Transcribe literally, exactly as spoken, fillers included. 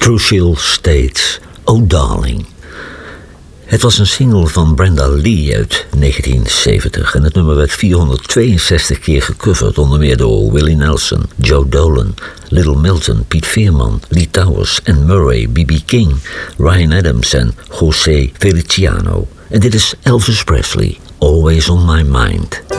Crucial States, Oh Darling. Het was een single van Brenda Lee uit negentien zeventig en het nummer werd vierhonderdtweeënzestig keer gecoverd, onder meer door Willie Nelson, Joe Dolan, Little Milton, Piet Veerman, Lee Towers en Murray, B B King, Ryan Adams en José Feliciano. En dit is Elvis Presley, Always on My Mind.